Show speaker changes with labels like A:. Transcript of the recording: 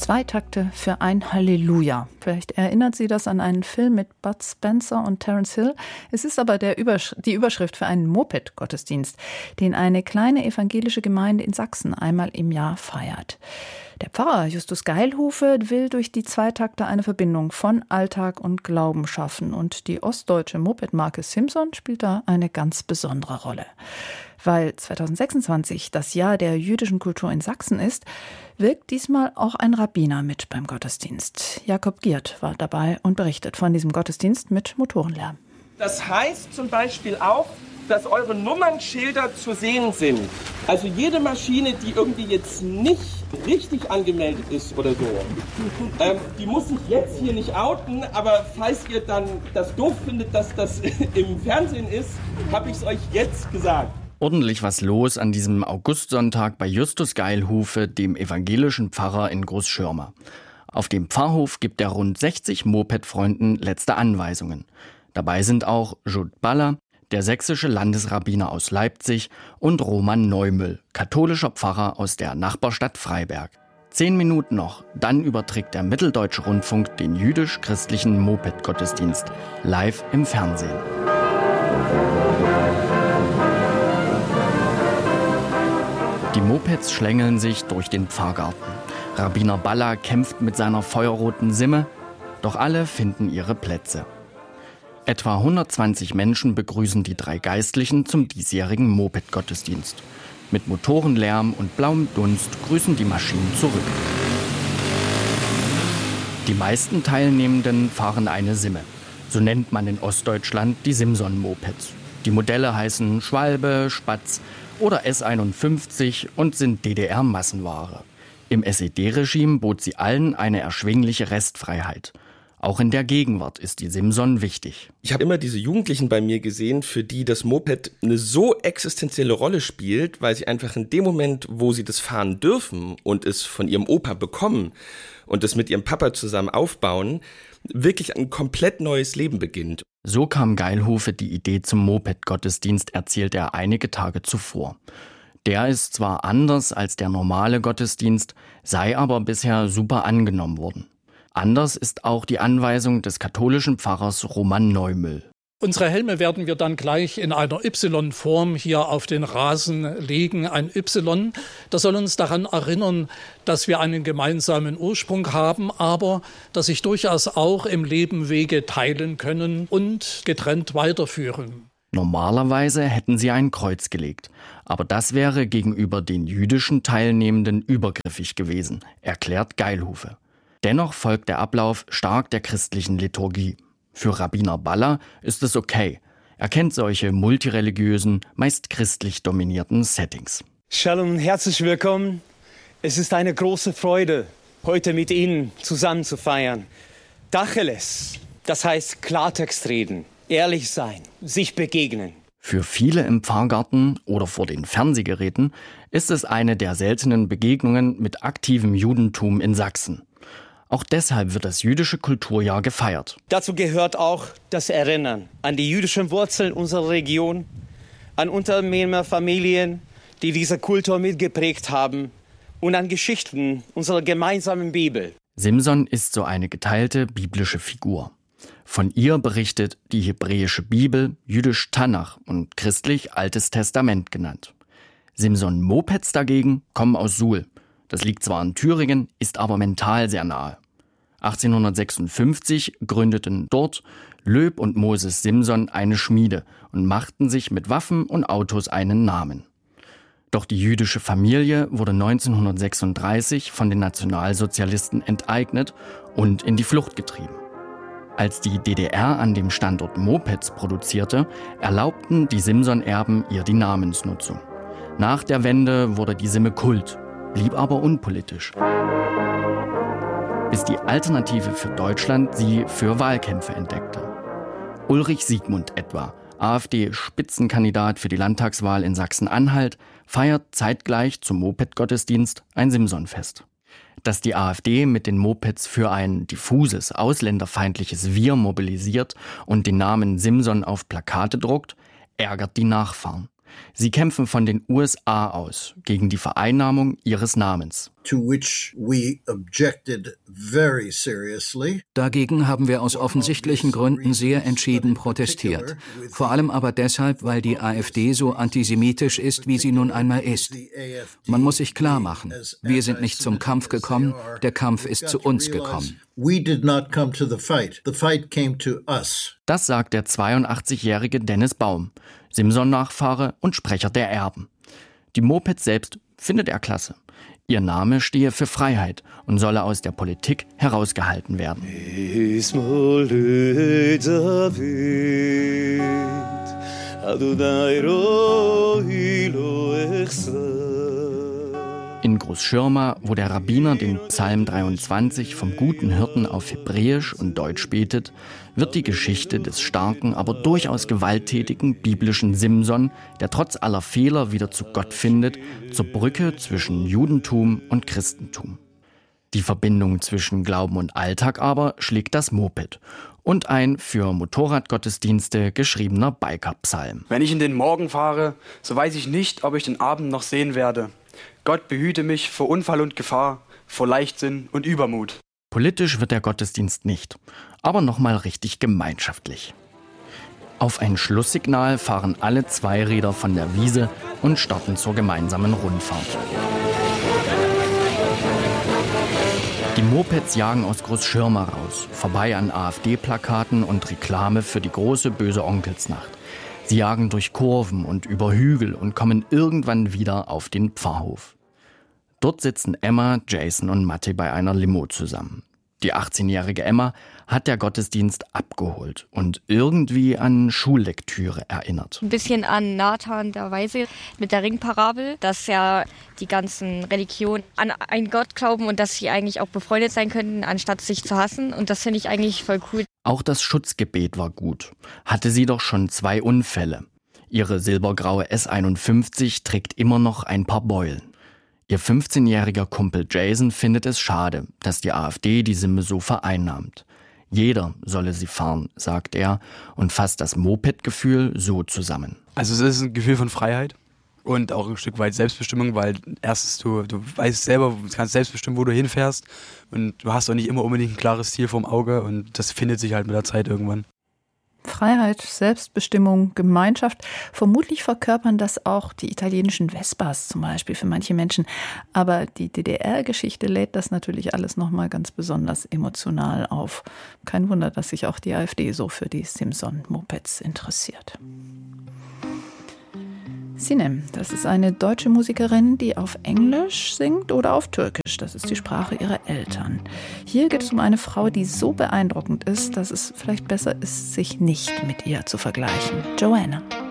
A: 2 Takte für ein Halleluja. Vielleicht erinnert Sie das an einen Film mit Bud Spencer und Terence Hill. Es ist aber die Überschrift für einen Moped-Gottesdienst, den eine kleine evangelische Gemeinde in Sachsen einmal im Jahr feiert. Der Pfarrer Justus Geilhufe will durch die 2 Takte eine Verbindung von Alltag und Glauben schaffen. Und die ostdeutsche Moped-Marke Simson spielt da eine ganz besondere Rolle. Weil 2026 das Jahr der jüdischen Kultur in Sachsen ist, wirkt diesmal auch ein Rabbiner mit beim Gottesdienst. Jakob Giert war dabei und berichtet von diesem Gottesdienst mit Motorenlärm.
B: Das heißt zum Beispiel auch, dass eure Nummernschilder zu sehen sind. Also jede Maschine, die irgendwie jetzt nicht richtig angemeldet ist oder so, die muss sich jetzt hier nicht outen, aber falls ihr dann das doof findet, dass das im Fernsehen ist, habe ich es euch jetzt gesagt.
C: Ordentlich was los an diesem Augustsonntag bei Justus Geilhufe, dem evangelischen Pfarrer in Großschirma. Auf dem Pfarrhof gibt er rund 60 Moped-Freunden letzte Anweisungen. Dabei sind auch Jude Baller, der sächsische Landesrabbiner aus Leipzig, und Roman Neumüll, katholischer Pfarrer aus der Nachbarstadt Freiberg. 10 Minuten noch, dann überträgt der Mitteldeutsche Rundfunk den jüdisch-christlichen Moped-Gottesdienst live im Fernsehen. Die Mopeds schlängeln sich durch den Pfarrgarten. Rabbiner Baller kämpft mit seiner feuerroten Simme, doch alle finden ihre Plätze. Etwa 120 Menschen begrüßen die 3 Geistlichen zum diesjährigen Moped-Gottesdienst. Mit Motorenlärm und blauem Dunst grüßen die Maschinen zurück. Die meisten Teilnehmenden fahren eine Simme. So nennt man in Ostdeutschland die Simson-Mopeds. Die Modelle heißen Schwalbe, Spatz oder S51 und sind DDR-Massenware. Im SED-Regime bot sie allen eine erschwingliche Restfreiheit. Auch in der Gegenwart ist die Simson wichtig.
B: Ich habe immer diese Jugendlichen bei mir gesehen, für die das Moped eine so existenzielle Rolle spielt, weil sie einfach in dem Moment, wo sie das fahren dürfen und es von ihrem Opa bekommen und es mit ihrem Papa zusammen aufbauen, wirklich ein komplett neues Leben beginnt.
C: So kam Geilhufe die Idee zum Moped-Gottesdienst, erzählt er einige Tage zuvor. Der ist zwar anders als der normale Gottesdienst, sei aber bisher super angenommen worden. Anders ist auch die Anweisung des katholischen Pfarrers Roman Neumüll.
D: Unsere Helme werden wir dann gleich in einer Y-Form hier auf den Rasen legen. Ein Y, das soll uns daran erinnern, dass wir einen gemeinsamen Ursprung haben, aber dass sich durchaus auch im Leben Wege teilen können und getrennt weiterführen.
C: Normalerweise hätten sie ein Kreuz gelegt, aber das wäre gegenüber den jüdischen Teilnehmenden übergriffig gewesen, erklärt Geilhufe. Dennoch folgt der Ablauf stark der christlichen Liturgie. Für Rabbiner Baller ist es okay. Er kennt solche multireligiösen, meist christlich dominierten Settings.
E: Shalom und herzlich willkommen. Es ist eine große Freude, heute mit Ihnen zusammen zu feiern. Tacheles, das heißt Klartext reden, ehrlich sein, sich begegnen.
C: Für viele im Pfarrgarten oder vor den Fernsehgeräten ist es eine der seltenen Begegnungen mit aktivem Judentum in Sachsen. Auch deshalb wird das jüdische Kulturjahr gefeiert.
E: Dazu gehört auch das Erinnern an die jüdischen Wurzeln unserer Region, an Unternehmerfamilien, die diese Kultur mitgeprägt haben, und an Geschichten unserer gemeinsamen Bibel.
C: Simson ist so eine geteilte biblische Figur. Von ihr berichtet die hebräische Bibel, jüdisch Tanach und christlich Altes Testament genannt. Simson-Mopeds dagegen kommen aus Suhl. Das liegt zwar in Thüringen, ist aber mental sehr nahe. 1856 gründeten dort Löb und Moses Simson eine Schmiede und machten sich mit Waffen und Autos einen Namen. Doch die jüdische Familie wurde 1936 von den Nationalsozialisten enteignet und in die Flucht getrieben. Als die DDR an dem Standort Mopeds produzierte, erlaubten die Simson-Erben ihr die Namensnutzung. Nach der Wende wurde die Simme Kult, blieb aber unpolitisch. Bis die Alternative für Deutschland sie für Wahlkämpfe entdeckte. Ulrich Siegmund etwa, AfD-Spitzenkandidat für die Landtagswahl in Sachsen-Anhalt, feiert zeitgleich zum Moped-Gottesdienst ein Simson-Fest. Dass die AfD mit den Mopeds für ein diffuses, ausländerfeindliches Wir mobilisiert und den Namen Simson auf Plakate druckt, ärgert die Nachfahren. Sie kämpfen von den USA aus gegen die Vereinnahmung ihres Namens.
F: Dagegen haben wir aus offensichtlichen Gründen sehr entschieden protestiert. Vor allem aber deshalb, weil die AfD so antisemitisch ist, wie sie nun einmal ist. Man muss sich klar machen, wir sind nicht zum Kampf gekommen, der Kampf ist zu uns gekommen.
C: Das sagt der 82-jährige Dennis Baum, Simson-Nachfahre und Sprecher der Erben. Die Mopeds selbst findet er klasse. Ihr Name stehe für Freiheit und solle aus der Politik herausgehalten werden. In Großschirma, wo der Rabbiner den Psalm 23 vom guten Hirten auf Hebräisch und Deutsch betet, wird die Geschichte des starken, aber durchaus gewalttätigen biblischen Simson, der trotz aller Fehler wieder zu Gott findet, zur Brücke zwischen Judentum und Christentum. Die Verbindung zwischen Glauben und Alltag aber schlägt das Moped und ein für Motorradgottesdienste geschriebener Biker-Psalm.
G: Wenn ich in den Morgen fahre, so weiß ich nicht, ob ich den Abend noch sehen werde. Gott behüte mich vor Unfall und Gefahr, vor Leichtsinn und Übermut.
C: Politisch wird der Gottesdienst nicht, aber nochmal richtig gemeinschaftlich. Auf ein Schlusssignal fahren alle Zweiräder von der Wiese und starten zur gemeinsamen Rundfahrt. Die Mopeds jagen aus Großschirma raus, vorbei an AfD-Plakaten und Reklame für die große böse Onkelsnacht. Sie jagen durch Kurven und über Hügel und kommen irgendwann wieder auf den Pfarrhof. Dort sitzen Emma, Jason und Matti bei einer Limo zusammen. Die 18-jährige Emma hat der Gottesdienst abgeholt und irgendwie an Schullektüre erinnert.
H: Ein bisschen an Nathan der Weise mit der Ringparabel, dass ja die ganzen Religionen an einen Gott glauben und dass sie eigentlich auch befreundet sein könnten, anstatt sich zu hassen. Und das finde ich eigentlich voll cool.
C: Auch das Schutzgebet war gut. Hatte sie doch schon 2 Unfälle. Ihre silbergraue S51 trägt immer noch ein paar Beulen. Ihr 15-jähriger Kumpel Jason findet es schade, dass die AfD die Simme so vereinnahmt. Jeder solle sie fahren, sagt er und fasst das Moped-Gefühl so zusammen.
G: Also es ist ein Gefühl von Freiheit und auch ein Stück weit Selbstbestimmung, weil erstens du weißt selber, du kannst selbst bestimmen, wo du hinfährst und du hast auch nicht immer unbedingt ein klares Ziel vorm Auge und das findet sich halt mit der Zeit irgendwann.
A: Freiheit, Selbstbestimmung, Gemeinschaft. Vermutlich verkörpern das auch die italienischen Vespas zum Beispiel für manche Menschen. Aber die DDR-Geschichte lädt das natürlich alles nochmal ganz besonders emotional auf. Kein Wunder, dass sich auch die AfD so für die Simson-Mopeds interessiert. Sinem, das ist eine deutsche Musikerin, die auf Englisch singt oder auf Türkisch. Das ist die Sprache ihrer Eltern. Hier geht es um eine Frau, die so beeindruckend ist, dass es vielleicht besser ist, sich nicht mit ihr zu vergleichen. Joanna.